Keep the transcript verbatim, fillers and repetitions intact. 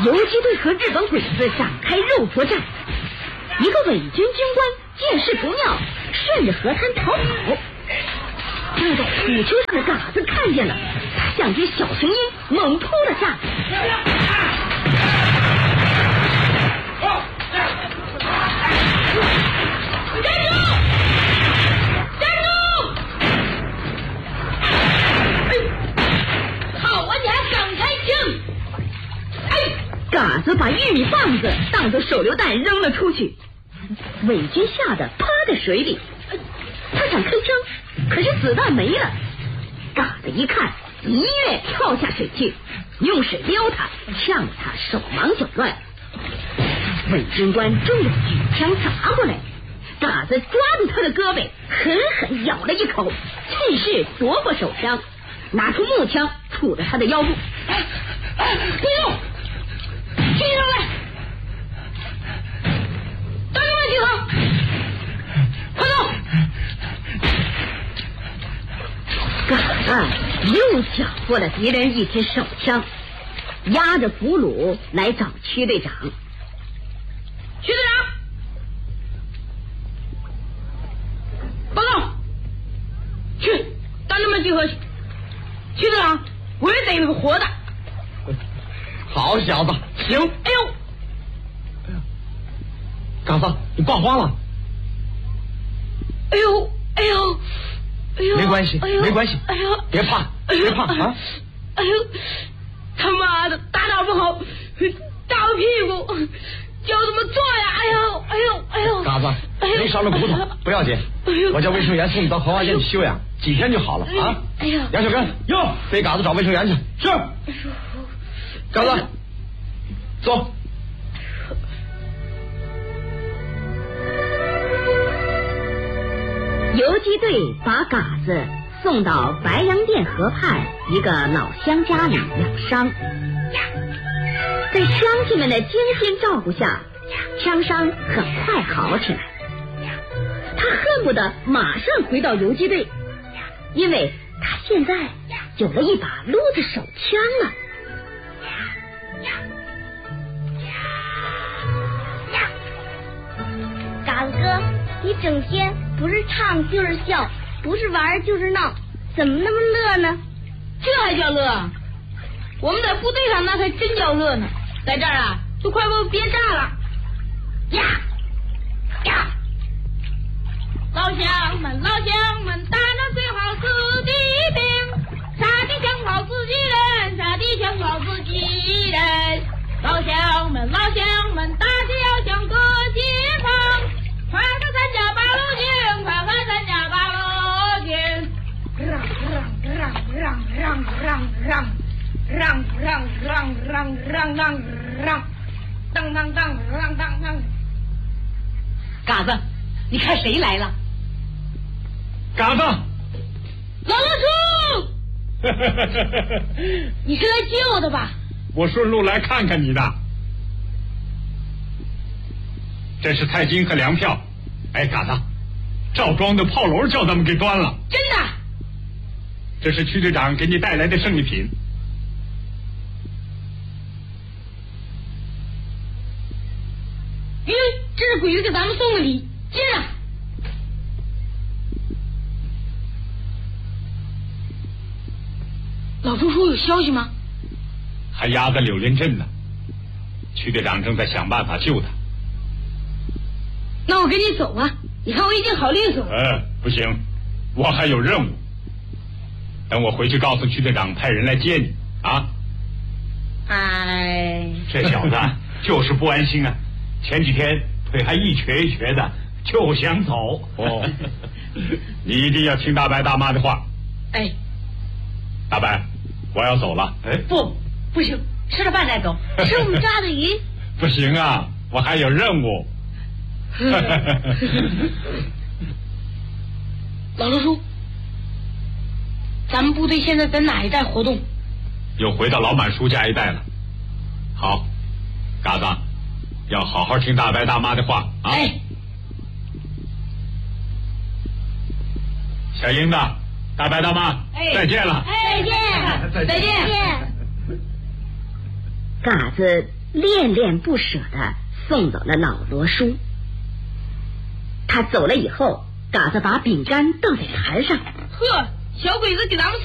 游击队和日本鬼子展开肉搏战。一个伪军军官见势不妙，顺着河滩逃跑。站在土丘上的嘎子看见了，他像只小雄鹰猛扑了下来。嘎子把玉米棒子当作手榴弹扔了出去，伪军吓得趴在水里。他想开枪，可是子弹没了。嘎子一看，一跃跳下水去，用水撩他，呛得他手忙脚乱。伪军官正要举枪砸过来，嘎子抓住他的胳膊，狠狠咬了一口，趁势夺过手枪，拿出木枪杵着他的腰部。哎哎，不用！停下来！大家们集合！快走！嘎子又缴获了敌人一支手枪，押着俘虏来找区队长。区队长，报告！去，大家们集合！区队长，我也逮了个活的。 好小子，行！ 哎呦， 哎呀，嘎子，你爆慌了？ 哎呦，哎呦，哎呦， 没关系， 哎呦， 没关系， 哎呦， 别怕，别怕啊！ 哎呦，他妈的，打打不好，打我屁股，叫怎么做呀？哎呦，哎呦，哎呦， 嘎子，没伤了骨头，不要紧，我叫卫生员送你到荷花店去休养，几天就好了啊！ 哎呀， 杨小根，哟，背嘎子找卫生员去。是。嘎子，走。 游击队把嘎子送到白洋淀河畔一个老乡家里养伤，在乡亲们的精心照顾下，枪伤很快好起来。他恨不得马上回到游击队，因为他现在有了一把撸子手枪了。 嘎子哥，你整天不是唱就是笑，不是玩就是闹，怎么那么乐呢？ 这还叫乐？我们在部队上那才真叫乐呢，在这儿啊就快被憋炸了。呀呀！老乡们，老乡们，打仗最好是敌兵，杀敌枪炮自己人，杀敌枪炮自己人。老乡们，老乡们，大家要向各解放，快快参加八路军，快快参加八路军。让让让让让让让让让让让让让让，当当当当当当。 嘎子，你看谁来了？ 嘎子， 老老叔，你是来接我的吧？ 我顺路来看看你的。这是菜金和粮票。哎，嘎子，赵庄的炮楼叫咱们给端了。 真的？ 这是区队长给你带来的胜利品。 咦，这是鬼子给咱们送的礼，接着。老叔叔有消息吗？ 还压在柳林镇呢，区队长正在想办法救他。 那我跟你走啊，你看我已经好利索。 呃，不行，我还有任务。等我回去告诉区队长派人来接你啊。 哎， 这小子就是不安心啊，前几天腿还一瘸一瘸的，就想走。哦，你一定要听大白大妈的话。 哎， 大白，我要走了。哎， 不，不行，吃了饭再走。 吃我们抓的鱼。 不行啊，我还有任务。 老罗叔，咱们部队现在在哪一带活动？ 又回到老满叔家一带了。好，嘎子，要好好听大白大妈的话啊。 哎， 小英子，大白大妈， 哎， 再见了。 再见， 再见， 再见。 嘎子恋恋不舍的送走了老罗叔。他走了以后，嘎子把饼干倒在台上。 呵，小鬼子给咱们